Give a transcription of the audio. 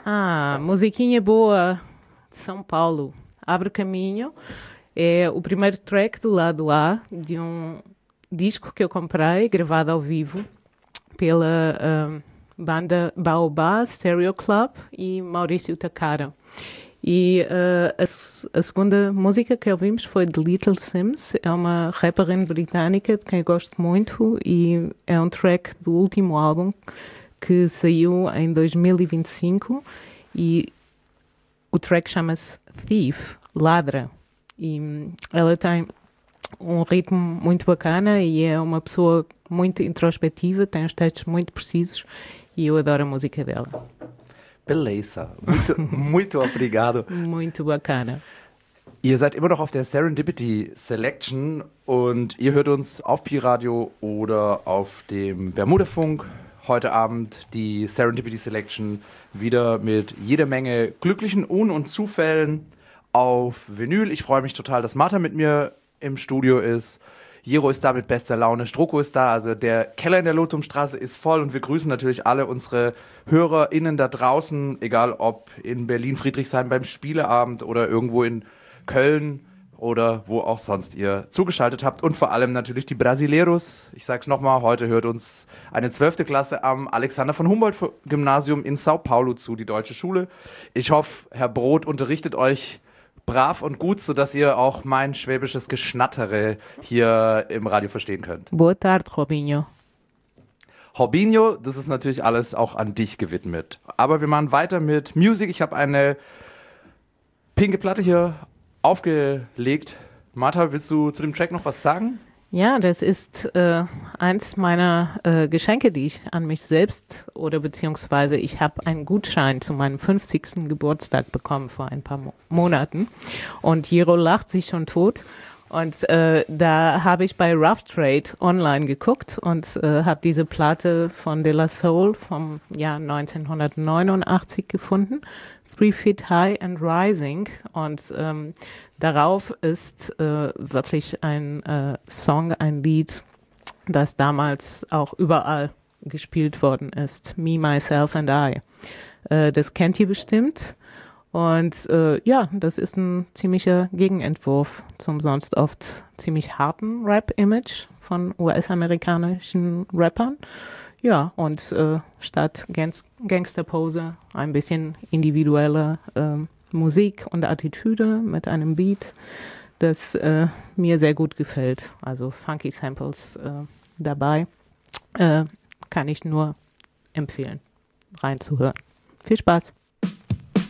Musiquinha boa de São Paulo. Abre Caminho é o primeiro track do lado A de um disco que eu comprei, gravado ao vivo, pela banda Baobá Stereo Club e Maurício Takara. E a segunda música que ouvimos foi de Little Sims, é uma rapper britânica de quem eu gosto muito e é um track do último álbum que saiu em 2025 e o track chama-se Thief, Ladra. E ela tem um ritmo muito bacana e é uma pessoa muito introspectiva, tem uns textos muito precisos e eu adoro a música dela. Beleza. Muito obrigado. Muito bacana. Ihr seid immer noch auf der Serendipity Selection und ihr hört uns auf Pi-Radio oder auf dem Bermuda-Funk. Heute Abend die Serendipity Selection wieder mit jeder Menge glücklichen Un- und Zufällen auf Vinyl. Ich freue mich total, dass Martha mit mir im Studio ist. Jero ist da mit bester Laune, Stroko ist da, also der Keller in der Lotumstraße ist voll und wir grüßen natürlich alle unsere HörerInnen da draußen, egal ob in Berlin-Friedrichshain beim Spieleabend oder irgendwo in Köln oder wo auch sonst ihr zugeschaltet habt und vor allem natürlich die Brasileiros. Ich sag's nochmal, heute hört uns eine 12. Klasse am Alexander von Humboldt-Gymnasium in Sao Paulo zu, die deutsche Schule. Ich hoffe, Herr Brot unterrichtet euch brav und gut, sodass ihr auch mein schwäbisches Geschnattere hier im Radio verstehen könnt. Boa tarde, Robinho. Robinho, das ist natürlich alles auch an dich gewidmet. Aber wir machen weiter mit Music. Ich habe eine pinke Platte hier aufgelegt. Martha, willst du zu dem Track noch was sagen? Ja, das ist eins meiner Geschenke, die ich an mich selbst oder beziehungsweise ich habe einen Gutschein zu meinem 50. Geburtstag bekommen vor ein paar Monaten und Jero lacht sich schon tot und da habe ich bei Rough Trade online geguckt und habe diese Platte von De La Soul vom Jahr 1989 gefunden. 3 Feet High and Rising und darauf ist wirklich ein Song, ein Lied, das damals auch überall gespielt worden ist. Me, Myself and I. Das kennt ihr bestimmt und ja, das ist ein ziemlicher Gegenentwurf zum sonst oft ziemlich harten Rap-Image von US-amerikanischen Rappern. Ja, und statt Gangsterpose ein bisschen individuelle Musik und Attitüde mit einem Beat, das mir sehr gut gefällt. Also funky Samples dabei. Kann ich nur empfehlen, reinzuhören. Viel Spaß!